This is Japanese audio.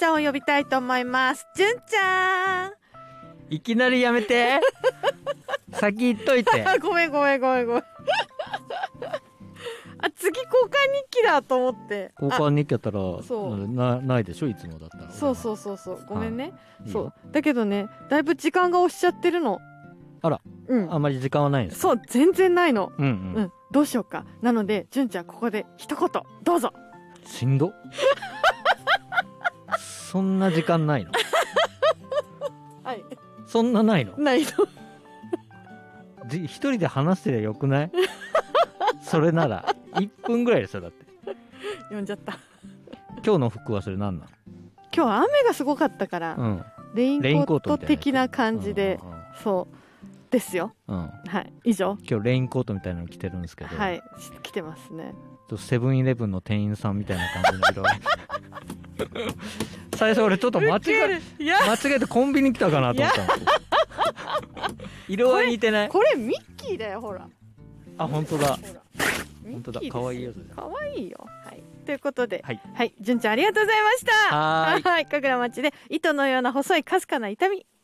ちゃんを呼びたいと思います。純ちゃん。 いきなりやめて。先言っといて。 ごめん。あ、次交換日記だと思って。 交換日記やったらそうないでしょ、いつもだったら。 そうごめんね、 いいよ。 そうだけどね、だいぶ時間が押しちゃってるの。 あら、あんまり時間はないんですか？ そう、全然ないの。 うんどうしようか。なので純ちゃん、ここで一言どうぞ。 しんど。そんな時間ないの？ はい。 そんなないの？ ないの。 一人で話してりゃよくない？それなら1分ぐらいですよ。だって読んじゃった。 今日の服はそれ何なの？ 今日は雨がすごかったから、レインコート的な感じで、そうですよ。はい、以上。 今日レインコートみたいなの着てるんですけど、 はい、着てますね。 セブンイレブンの店員さんみたいな感じの色。最初俺ちょっと間違えてコンビニ来たかなと思ったの。色合い似てない？ これミッキーだよ、ほら。 あ、本当だ。本当だ、可愛いやつだ。 可愛いよ。はい。ということで、 はい、 純ちゃんありがとうございました。 はい。 神楽町で糸のような細いかすかな痛み。